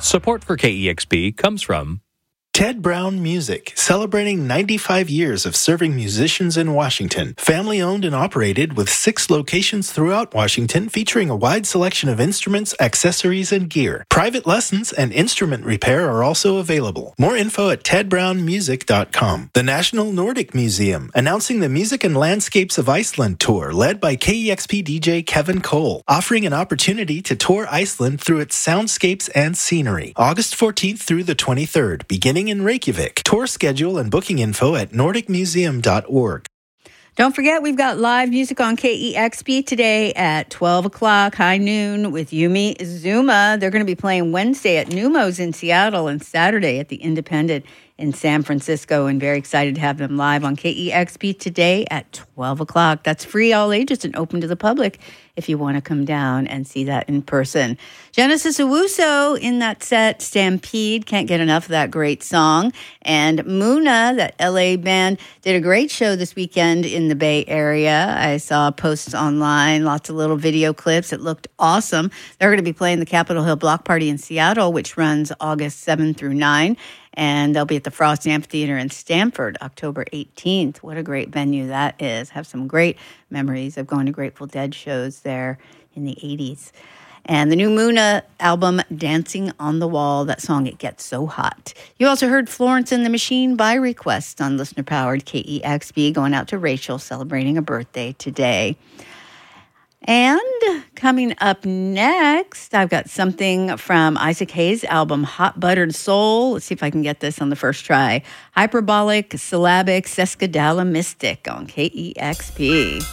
Support for KEXP comes from Ted Brown Music, celebrating 95 years of serving musicians in Washington. Family owned and operated with 6 locations throughout Washington, featuring a wide selection of instruments, accessories, and gear. Private lessons and instrument repair are also available. More info at tedbrownmusic.com. The National Nordic Museum, announcing the Music and Landscapes of Iceland tour, led by KEXP DJ Kevin Cole, offering an opportunity to tour Iceland through its soundscapes and scenery. August 14th through the 23rd, beginning in Reykjavik. Tour schedule and booking info at nordicmuseum.org. Don't forget, we've got live music on KEXP today at 12 o'clock, high noon, with Yumi Zuma. They're going to be playing Wednesday at Numos in Seattle and Saturday at the Independent in San Francisco, and very excited to have them live on KEXP today at 12 o'clock. That's free, all ages, and open to the public if you want to come down and see that in person. Genesis Owusu in that set, Stampede, can't get enough of that great song. And Muna, that LA band, did a great show this weekend in the Bay Area. I saw posts online, lots of little video clips. It looked awesome. They're going to be playing the Capitol Hill Block Party in Seattle, which runs August 7 through 9. And they'll be at the Frost Amphitheater in Stamford, October 18th. What a great venue that is. Have some great memories of going to Grateful Dead shows there in the 80s. And the new Muna album, Dancing on the Wall, that song, It Gets So Hot. You also heard Florence and the Machine by request on listener-powered KEXP, going out to Rachel, celebrating a birthday today. And coming up next, I've got something from Isaac Hayes' album, Hot Buttered Soul. Let's see if I can get this on the first try. Hyperbolic, Syllabic, Sesquidala Mystic on KEXP.